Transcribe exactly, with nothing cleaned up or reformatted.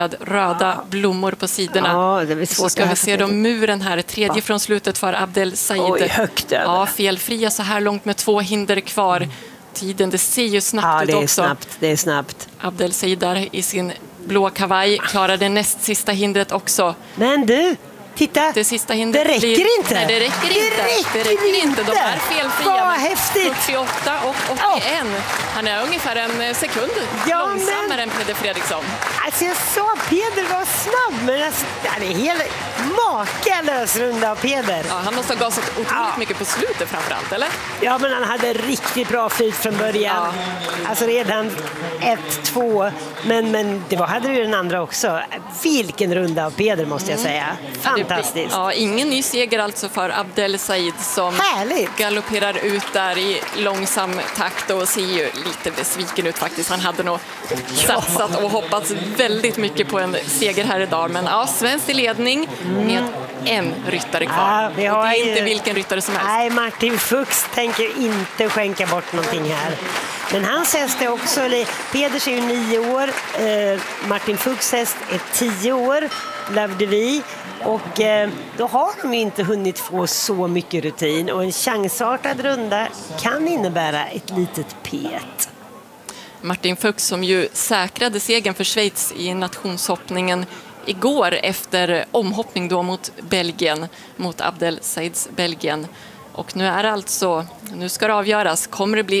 röda blommor på sidorna. Ja, det är så ska vi se då muren här, tredje ja. från slutet för Abdel Said. Oj, högt över. Ja, felfria så här långt med två hinder kvar. Tiden, det ser ju snabbt ja, ut det är också. Snabbt, det är snabbt. Abdel Said där i sin blå kavaj klarar det näst sista hindret också. Men du, titta, det sista hindret det räcker blir... inte. Nej, det räcker det inte. Räcker det räcker inte. De är inte. felfria. Vad häftigt. sjuttioåtta och åttioen. Oh. Han är ungefär en sekund ja, långsammare men... än Peder Fredriksson. Alltså jag sa Peder var snabb, men alltså, det är helt makalös runda av Peder. Ja, han måste ha gasat otroligt ja. mycket på slutet framförallt, eller? Ja, men han hade riktigt bra flyt från början. Ja. Alltså redan ett, två, men, men det var, hade ju den andra också. Vilken runda av Peder måste jag säga. Fantastiskt. Ja, ingen ny seger alltså för Abdel Said som Härligt. galopperar ut där i långsam takt och ser ju lite besviken ut faktiskt. Han hade nog satsat och hoppats väldigt mycket på en seger här idag. Men ja, svensk i ledning med en ryttare kvar. Ja, vi har och det är ju... inte vilken ryttare som helst. Nej, Martin Fuchs tänker inte skänka bort någonting här. Men hans häst är också, Peders är ju nio år, eh, Martin Fuchs häst är tio år, Love de Vie. Och eh, då har de inte hunnit få så mycket rutin och en chansartad runda kan innebära ett litet pet. Martin Fuchs som ju säkrade segern för Schweiz i nationshoppningen igår efter omhoppning då mot Belgien, mot Abdel Saids Belgien. Och nu är det alltså, nu ska det avgöras, kommer det bli